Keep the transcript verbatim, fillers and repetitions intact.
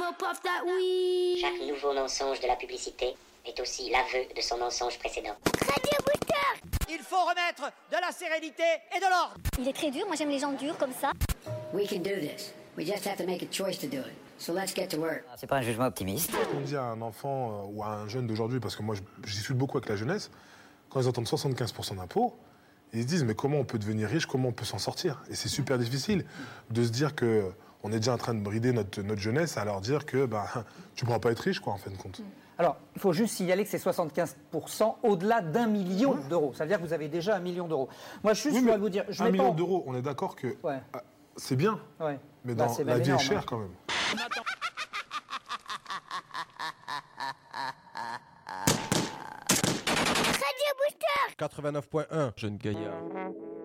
more puff that weed. Chaque nouveau mensonge de la publicité est aussi l'aveu de son mensonge précédent. Radio Booster. Il faut remettre de la sérénité et de l'ordre. Il est très dur, moi j'aime les gens durs comme ça. We can do this. We just have to make a choice to do it. So let's get to work. C'est pas un jugement optimiste. On dit à un enfant euh, ou à un jeune d'aujourd'hui, parce que moi je discute beaucoup avec la jeunesse, quand ils entendent soixante-quinze pour cent d'impôts, ils se disent mais comment on peut devenir riche, comment on peut s'en sortir? Et c'est super difficile de se dire que on est déjà en train de brider notre, notre jeunesse à leur dire que bah, tu ne pourras pas être riche quoi en fin de compte. Alors, il faut juste signaler que c'est soixante-quinze pour cent au-delà d'un million ouais. d'euros. Ça veut dire que vous avez déjà un million d'euros. Moi, je suis juste oui, pour vous dire... Je un million pas... d'euros, on est d'accord que ouais. ah, c'est bien, ouais. mais bah, dans, la vie énorme, est chère hein. quand même. Radio Booster. quatre-vingt-neuf point un, jeune gaillard.